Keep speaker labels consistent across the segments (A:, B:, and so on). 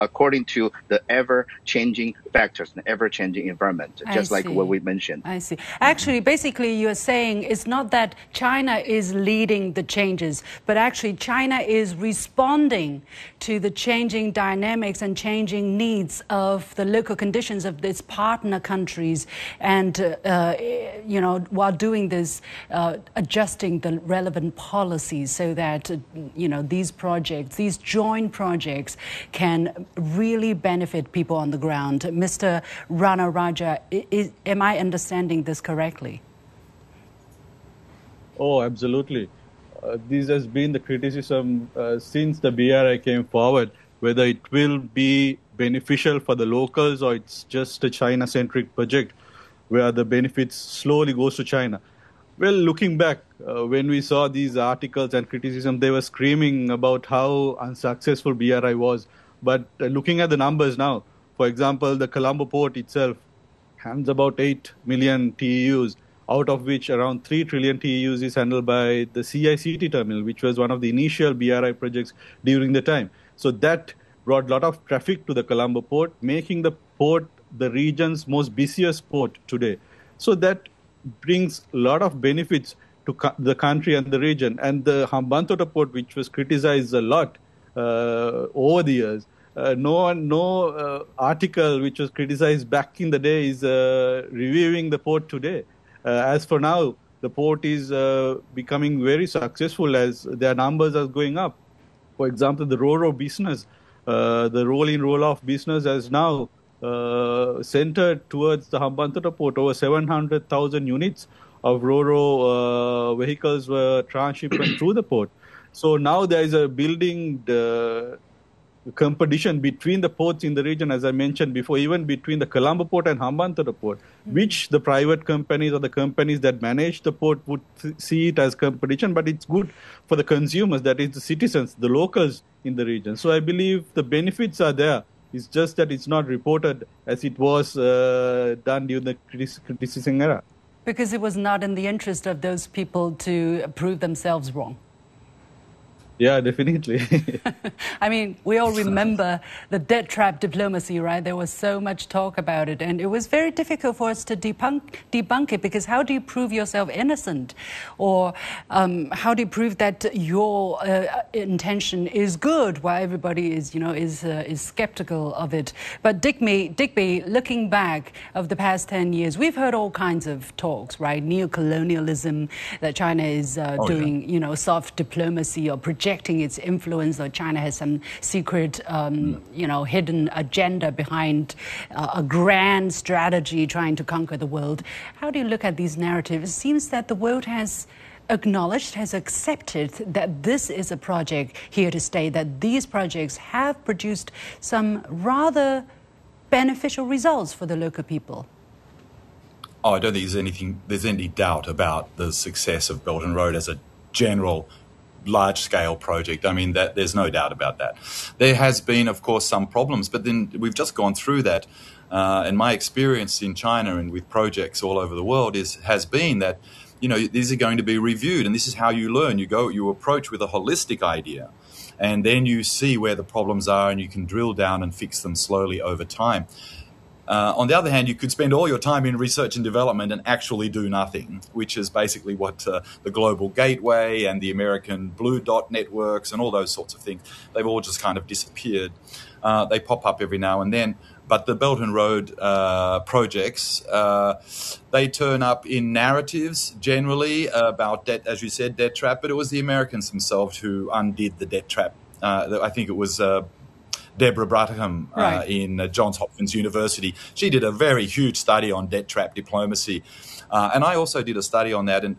A: according to the ever-changing factors, the ever-changing environment, just like what we mentioned.
B: I see. Actually, basically, you're saying it's not that China is leading the changes, but actually China is responding to the changing dynamics and changing needs of the local conditions of its partner countries, and while doing this, adjusting the relevant policies so that these projects, these joint projects, can really benefit people on the ground. Mr. Rana Raja, am I understanding this correctly?
C: Oh, absolutely. This has been the criticism since the BRI came forward, whether it will be beneficial for the locals or it's just a China-centric project where the benefits slowly goes to China. Well, looking back, when we saw these articles and criticism, they were screaming about how unsuccessful BRI was. But looking at the numbers now, for example, the Colombo port itself handles about 8 million TEUs, out of which around 3 trillion TEUs is handled by the CICT terminal, which was one of the initial BRI projects during the time. So that brought a lot of traffic to the Colombo port, making the port the region's most busiest port today. So that brings a lot of benefits to the country and the region. And the Hambantota port, which was criticized a lot over the years, no article which was criticized back in the day is reviewing the port today. As for now, the port is becoming very successful as their numbers are going up. For example, the Ro-Ro business, the roll-in, roll-off business has now centered towards the Hambantota port. Over 700,000 units of Ro-Ro vehicles were transshipment through the port. So now there is a building competition between the ports in the region, as I mentioned before, even between the Colombo port and Hambantota port, which the private companies or the companies that manage the port would see it as competition, but it's good for the consumers, that is the citizens, the locals in the region. So I believe the benefits are there. It's just that it's not reported as it was done during the criticism era.
B: Because it was not in the interest of those people to prove themselves wrong.
C: Yeah, definitely.
B: I mean, we all remember the debt trap diplomacy, right? There was so much talk about it, and it was very difficult for us to debunk it, because how do you prove yourself innocent? Or how do you prove that your intention is good while everybody is skeptical of it? But Digby, looking back of the past 10 years, we've heard all kinds of talks, right? Neo-colonialism, that China is doing, soft diplomacy or projecting its influence, or China has some secret, hidden agenda behind a grand strategy trying to conquer the world. How do you look at these narratives? It seems that the world has acknowledged, has accepted that this is a project here to stay, that these projects have produced some rather beneficial results for the local people.
D: Oh, I don't think there's any doubt about the success of Belt and Road as a general large-scale project. I mean, that there's no doubt about that. There has been, of course, some problems, but then we've just gone through that. And my experience in China and with projects all over the world has been that, these are going to be reviewed, and this is how you learn. You approach with a holistic idea, and then you see where the problems are, and you can drill down and fix them slowly over time. On the other hand, you could spend all your time in research and development and actually do nothing, which is basically what the Global Gateway and the American Blue Dot networks and all those sorts of things, they've all just kind of disappeared. They pop up every now and then. But the Belt and Road projects, they turn up in narratives generally about debt, as you said, debt trap, but it was the Americans themselves who undid the debt trap. I think it was Deborah Brattingham in Johns Hopkins University. She did a very huge study on debt trap diplomacy. And I also did a study on that. And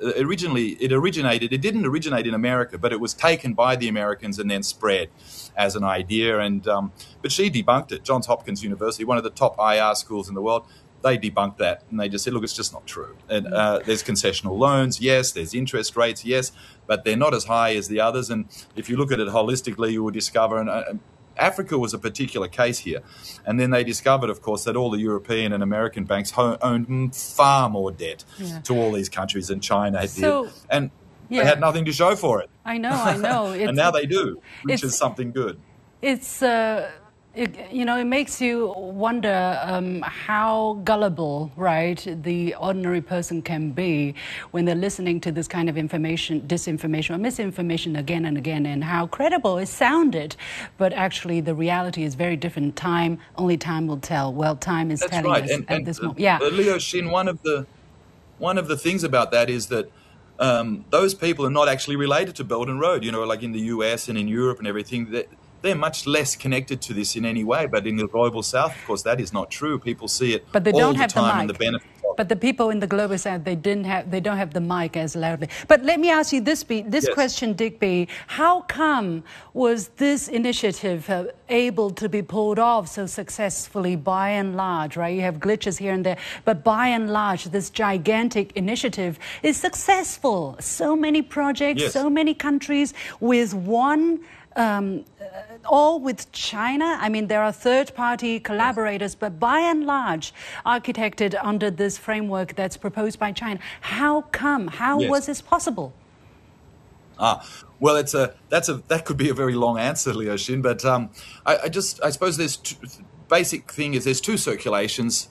D: it didn't originate in America, but it was taken by the Americans and then spread as an idea. And but she debunked it. Johns Hopkins University, one of the top IR schools in the world, they debunked that. And they just said, look, it's just not true. And there's concessional loans, yes. There's interest rates, yes. But they're not as high as the others. And if you look at it holistically, you will discover Africa was a particular case here. And then they discovered, of course, that all the European and American banks owned far more debt to all these countries than China did. And they had nothing to show for it.
B: I know.
D: And now they do, which is something good.
B: It's It makes you wonder how gullible, right, the ordinary person can be when they're listening to this kind of information, disinformation or misinformation again and again, and how credible it sounded. But actually, the reality is very different. Only time will tell. Well, time is telling us at this moment. Yeah.
D: Liu Xin, one of the things about that is that those people are not actually related to Belt and Road. Like in the US and in Europe and everything, they're much less connected to this in any way. But in the global south, of course, that is not true. People see it
B: but they
D: all
B: don't
D: the
B: have
D: time
B: the mic.
D: and the benefit.
B: But the people in the global south, they don't have the mic as loudly. But let me ask you this yes. question, Digby. How come was this initiative able to be pulled off so successfully by and large, right? You have glitches here and there, but by and large, this gigantic initiative is successful. So many projects, yes. So many countries with one... all with China. I mean, there are third-party collaborators, but by and large, architected under this framework that's proposed by China. How come? How yes. was this possible?
D: Well, that could be a very long answer, Liu Xin. But I suppose there's basic thing is there's two circulations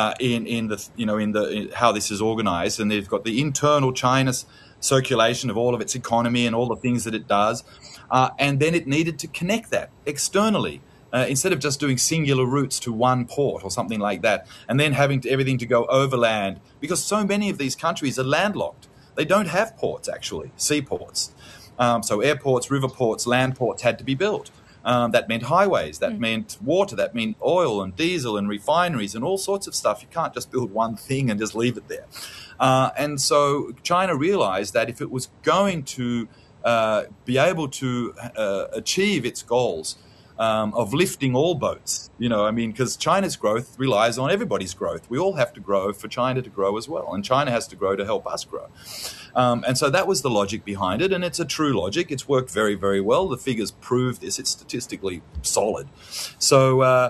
D: in how this is organized, and they've got the internal China's circulation of all of its economy and all the things that it does. And then it needed to connect that externally instead of just doing singular routes to one port or something like that, and then having everything to go overland, because so many of these countries are landlocked. They don't have ports, actually, seaports. So airports, river ports, land ports had to be built. That meant highways, that meant water, that meant oil and diesel and refineries and all sorts of stuff. You can't just build one thing and just leave it there. And so China realized that if it was going to be able to achieve its goals of lifting all boats, because China's growth relies on everybody's growth. We all have to grow for China to grow as well, and China has to grow to help us grow. And so that was the logic behind it, and it's a true logic. It's worked very, very well. The figures prove this. It's statistically solid. So,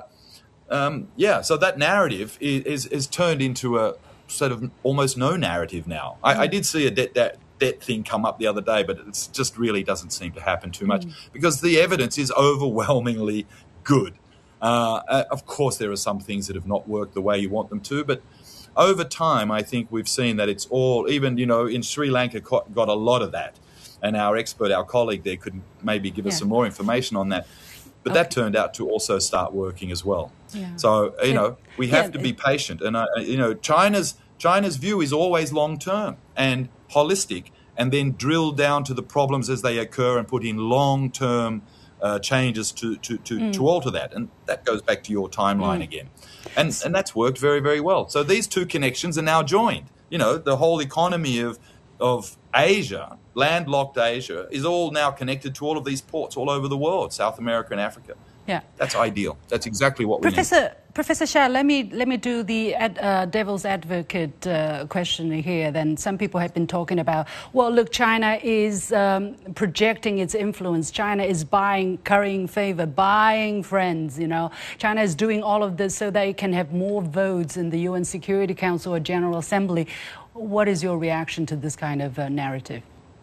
D: so that narrative is turned into a sort of almost no narrative now. I did see a debt thing come up the other day, but it just really doesn't seem to happen too much because the evidence is overwhelmingly good. Of course, there are some things that have not worked the way you want them to, but over time, I think we've seen that it's all, even, in Sri Lanka got a lot of that. And our colleague there could maybe give us some more information on that. But that turned out to also start working as well. Yeah. So, we have to be patient. And, China's view is always long-term and holistic, and then drill down to the problems as they occur and put in long-term changes to alter that. And that goes back to your timeline again. And that's worked very, very well. So these two connections are now joined. The whole economy of Asia, landlocked Asia, is all now connected to all of these ports all over the world, South America and Africa. Yeah, that's ideal. That's exactly what we need.
B: Professor Xia, let me do the devil's advocate question here. Then some people have been talking about, well, look, China is projecting its influence. China is currying favor, buying friends. China is doing all of this so they can have more votes in the UN Security Council or General Assembly. What is your reaction to this kind of narrative?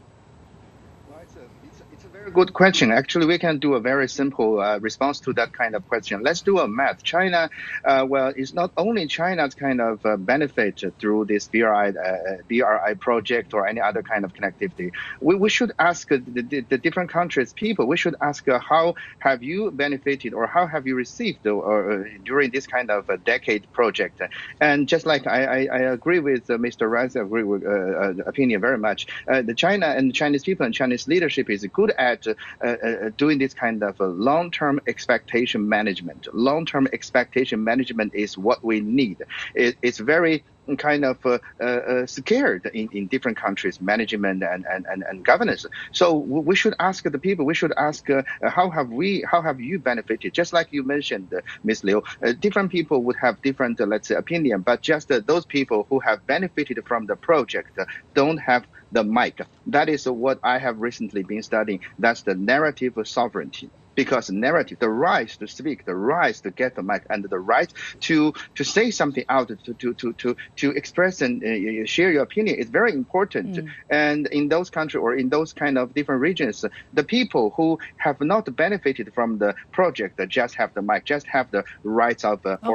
A: Good question. Actually, we can do a very simple response to that kind of question. Let's do a math. China, it's not only China's kind of benefit through this BRI project or any other kind of connectivity. We should ask the different countries' people. We should ask how have you benefited or how have you received during this kind of decade project. And just like I agree with Mr. Rice, I agree with opinion very much. The China and Chinese people and Chinese leadership is good at doing this kind of long-term expectation management. Long-term expectation management is what we need. It's very kind of scared in different countries, management and governance. So we should ask the people. We should ask how have you benefited? Just like you mentioned, Ms. Liu, different people would have different, opinion. But just those people who have benefited from the project don't have the mic. That is what I have recently been studying. That's the narrative of sovereignty. Because narrative, the right to speak, the right to get the mic, and the right to say something out, to express and share your opinion is very important. And in those countries or in those kind of different regions, the people who have not benefited from the project just have the mic, just have the rights of